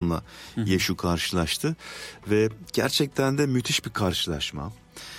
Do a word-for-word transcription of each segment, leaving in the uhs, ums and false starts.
adamla Yeşu karşılaştı ve gerçekten de müthiş bir karşılaşma.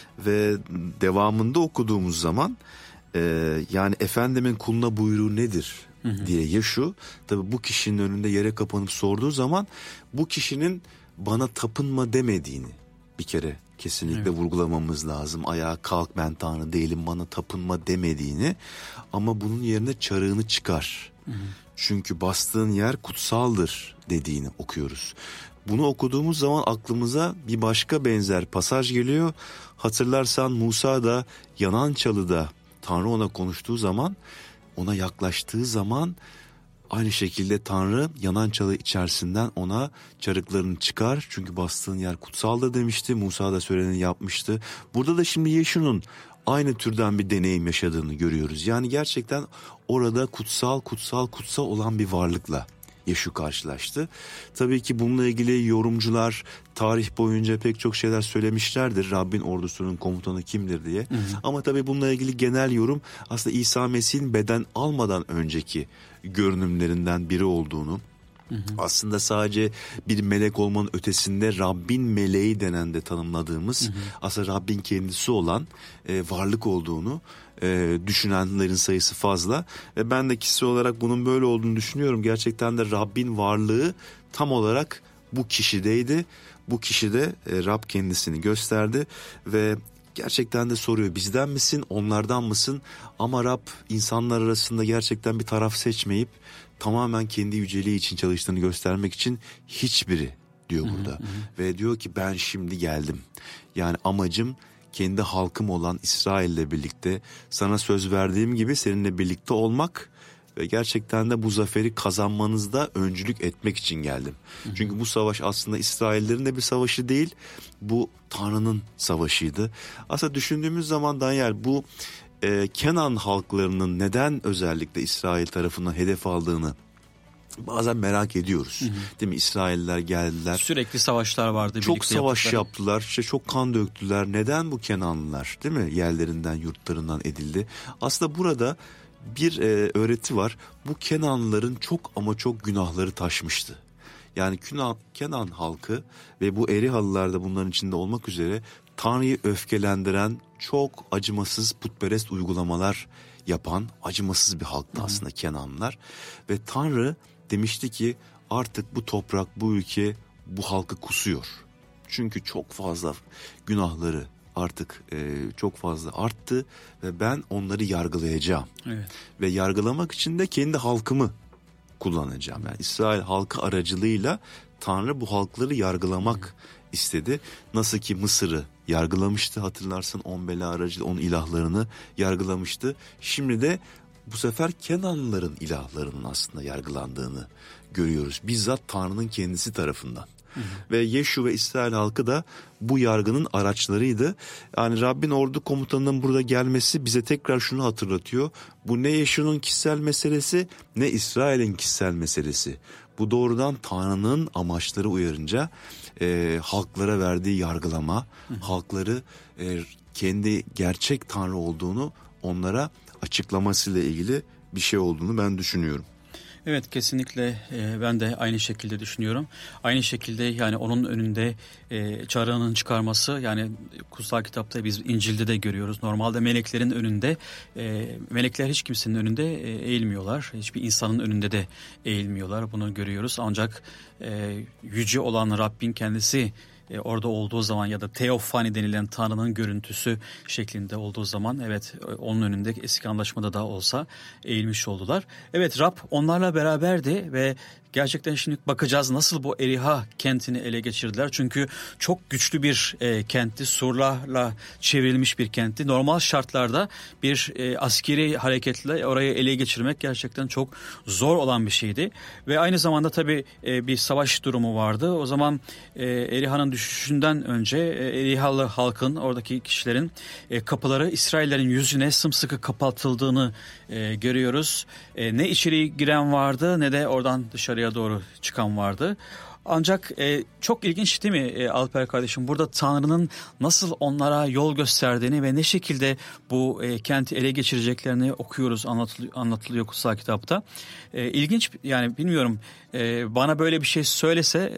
Ve devamında okuduğumuz zaman e, yani Efendimin kuluna buyruğu nedir hı hı. diye Yeşu tabii bu kişinin önünde yere kapanıp sorduğu zaman bu kişinin bana tapınma demediğini bir kere kesinlikle evet. vurgulamamız lazım. Ayağa kalk, ben Tanrı değilim, bana tapınma demediğini, ama bunun yerine çarığını çıkar. Hı hı. Çünkü bastığın yer kutsaldır dediğini okuyoruz. Bunu okuduğumuz zaman aklımıza bir başka benzer pasaj geliyor. Hatırlarsan Musa da yanan çalıda Tanrı ona konuştuğu zaman, ona yaklaştığı zaman aynı şekilde Tanrı yanan çalı içerisinden ona çarıklarını çıkar. Çünkü bastığın yer kutsaldır demişti. Musa da söyleneni yapmıştı. Burada da şimdi Yeşu'nun aynı türden bir deneyim yaşadığını görüyoruz. Yani gerçekten orada kutsal kutsal kutsal olan bir varlıkla Yeşu karşılaştı. Tabii ki bununla ilgili yorumcular tarih boyunca pek çok şeyler söylemişlerdir. Rabbin ordusunun komutanı kimdir diye. Hı hı. Ama tabii bununla ilgili genel yorum aslında İsa Mesih'in beden almadan önceki görünümlerinden biri olduğunu, hı hı. aslında sadece bir melek olmanın ötesinde Rabbin meleği denen de tanımladığımız, hı hı. aslında Rabbin kendisi olan e, varlık olduğunu e, düşünenlerin sayısı fazla. Ve ben de kişisel olarak bunun böyle olduğunu düşünüyorum. Gerçekten de Rabbin varlığı tam olarak bu kişideydi. Bu kişi de e, Rab kendisini gösterdi ve gerçekten de soruyor, bizden misin, onlardan mısın? Ama Rab insanlar arasında gerçekten bir taraf seçmeyip tamamen kendi yüceliği için çalıştığını göstermek için hiçbiri diyor burada. Hı hı. Ve diyor ki ben şimdi geldim. Yani amacım kendi halkım olan İsrail'le birlikte sana söz verdiğim gibi seninle birlikte olmak ve gerçekten de bu zaferi kazanmanızda öncülük etmek için geldim. Hı hı. Çünkü bu savaş aslında İsraillerin de bir savaşı değil, bu Tanrı'nın savaşıydı. Aslında düşündüğümüz zaman Daniel, bu e, Kenan halklarının neden özellikle İsrail tarafından hedef aldığını bazen merak ediyoruz. Hı hı. Değil mi? İsrailler geldiler. Sürekli savaşlar vardı. Çok savaş yaptıkları. yaptılar. İşte çok kan döktüler. Neden bu Kenanlılar, değil mi? Yerlerinden, yurtlarından edildi. Aslında burada bir e, öğreti var. Bu Kenanlıların çok ama çok günahları taşmıştı. Yani Kenan, Kenan halkı ve bu Erihalılar da bunların içinde olmak üzere Tanrı'yı öfkelendiren çok acımasız putperest uygulamalar yapan acımasız bir halktı aslında Kenanlılar. Ve Tanrı demişti ki artık bu toprak, bu ülke bu halkı kusuyor. Çünkü çok fazla günahları artık e, çok fazla arttı ve ben onları yargılayacağım. Evet. Ve yargılamak için de kendi halkımı kullanacağım. Yani İsrail halkı aracılığıyla Tanrı bu halkları yargılamak hmm. istedi. Nasıl ki Mısır'ı yargılamıştı, hatırlarsın, on bela aracılığıyla onun ilahlarını yargılamıştı. Şimdi de bu sefer Kenanlıların ilahlarının aslında yargılandığını görüyoruz. Bizzat Tanrı'nın kendisi tarafından. Hı hı. Ve Yeşu ve İsrail halkı da bu yargının araçlarıydı. Yani Rabbin ordu komutanının burada gelmesi bize tekrar şunu hatırlatıyor. Bu ne Yeşu'nun kişisel meselesi ne İsrail'in kişisel meselesi. Bu doğrudan Tanrı'nın amaçları uyarınca e, halklara verdiği yargılama, hı hı. halkları e, kendi gerçek Tanrı olduğunu onlara açıklamasıyla ilgili bir şey olduğunu ben düşünüyorum. Evet, kesinlikle e, ben de aynı şekilde düşünüyorum. Aynı şekilde yani onun önünde e, çarığının çıkarması, yani kutsal kitapta biz İncil'de de görüyoruz. Normalde meleklerin önünde e, melekler hiç kimsenin önünde e, eğilmiyorlar. Hiçbir insanın önünde de eğilmiyorlar. Bunu görüyoruz. Ancak e, yüce olan Rabbin kendisi E, orada olduğu zaman ya da teofani denilen Tanrı'nın görüntüsü şeklinde olduğu zaman evet onun önünde eski anlaşmada da olsa eğilmiş oldular. Evet, Rab onlarla beraberdi ve gerçekten şimdi bakacağız nasıl bu Eriha kentini ele geçirdiler. Çünkü çok güçlü bir e, kentti, surlarla çevrilmiş bir kentti. Normal şartlarda bir e, askeri hareketle orayı ele geçirmek gerçekten çok zor olan bir şeydi. Ve aynı zamanda tabii e, bir savaş durumu vardı. O zaman e, Eriha'nın düşüşünden önce e, Erihalı halkın, oradaki kişilerin e, kapıları İsraillerin yüzüne sımsıkı kapatıldığını e, görüyoruz. E, ne içeri giren vardı ne de oradan dışarıya doğru çıkan vardı. Ancak e, çok ilginç değil mi e, Alper kardeşim? Burada Tanrı'nın nasıl onlara yol gösterdiğini ve ne şekilde bu e, kenti ele geçireceklerini okuyoruz, anlatılıyor, anlatılıyor kutsal kitapta. E, ilginç, yani bilmiyorum, e, bana böyle bir şey söylese